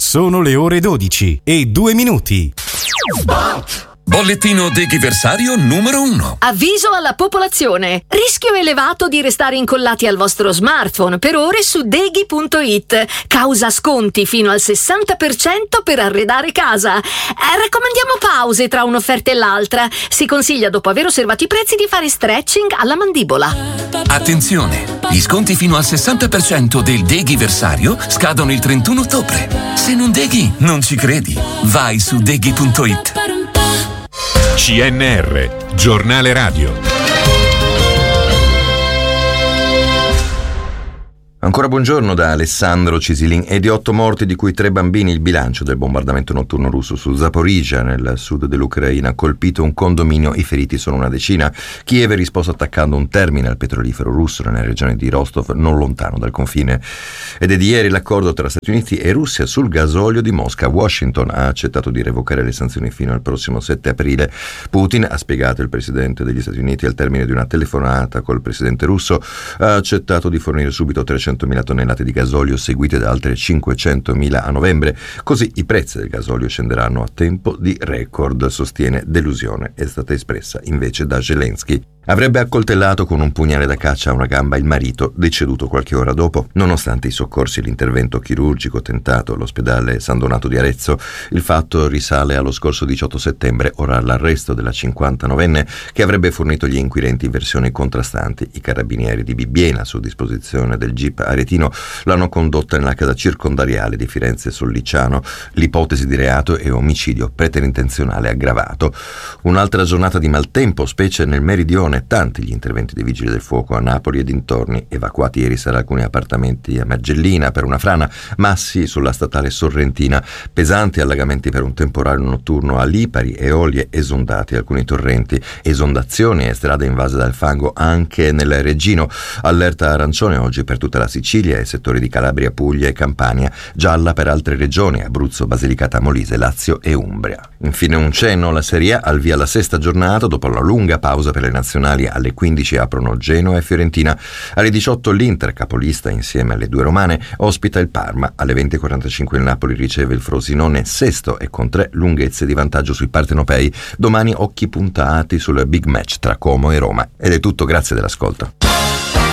Sono le ore 12:02. Bollettino deghiversario numero 1. Avviso alla popolazione. Rischio elevato di restare incollati al vostro smartphone per ore su deghi.it. Causa sconti fino al 60% per arredare casa. Raccomandiamo pause tra un'offerta e l'altra. Si consiglia, dopo aver osservato i prezzi, di fare stretching alla mandibola. Attenzione! Gli sconti fino al 60% del deghiversario scadono il 31 ottobre. Se non deghi, non ci credi. Vai su deghi.it. CNR, giornale radio. Ancora buongiorno da Alessandro Cisilin. E di 8 morti, di cui 3 bambini, il bilancio del bombardamento notturno russo su Zaporizhzhia, nel sud dell'Ucraina, ha colpito un condominio. I feriti sono una decina. Kiev ha risposto attaccando un terminal petrolifero russo nella regione di Rostov, non lontano dal confine. Ed è di ieri l'accordo tra Stati Uniti e Russia sul gasolio di Mosca. Washington ha accettato di revocare le sanzioni fino al prossimo 7 aprile. Putin, ha spiegato il presidente degli Stati Uniti al termine di una telefonata col presidente russo, ha accettato di fornire subito 300.000 tonnellate di gasolio, seguite da altre 500.000 a novembre. Così i prezzi del gasolio scenderanno a tempo di record, sostiene. Delusione è stata espressa invece da Zelensky. Avrebbe accoltellato con un pugnale da caccia a una gamba il marito, deceduto qualche ora dopo. Nonostante i soccorsi e l'intervento chirurgico tentato all'ospedale San Donato di Arezzo, il fatto risale allo scorso 18 settembre, ora l'arresto della 59enne che avrebbe fornito gli inquirenti in versioni contrastanti. I carabinieri di Bibbiena, su disposizione del GIP aretino, l'hanno condotta nella casa circondariale di Firenze Sollicciano. L'ipotesi di reato è omicidio preterintenzionale aggravato. Un'altra giornata di maltempo, specie nel meridione. Tanti gli interventi dei vigili del fuoco a Napoli e dintorni. Evacuati ieri sera alcuni appartamenti a Mergellina per una frana, massi sulla statale Sorrentina, pesanti allagamenti per un temporale notturno a Lipari, Eolie, esondati alcuni torrenti, esondazioni e strade invase dal fango anche nel Reggino. Allerta arancione oggi per tutta la Sicilia e settori di Calabria, Puglia e Campania, gialla per altre regioni, Abruzzo, Basilicata, Molise, Lazio e Umbria. Infine un cenno: la Serie A al via la 6ª giornata dopo la lunga pausa per le nazionali. Alle 15 aprono Genoa e Fiorentina. Alle 18 l'Inter, capolista insieme alle 2 romane, ospita il Parma. Alle 20:45 il Napoli riceve il Frosinone, sesto e con 3 lunghezze di vantaggio sui partenopei. Domani occhi puntati sul big match tra Como e Roma. Ed è tutto, grazie dell'ascolto.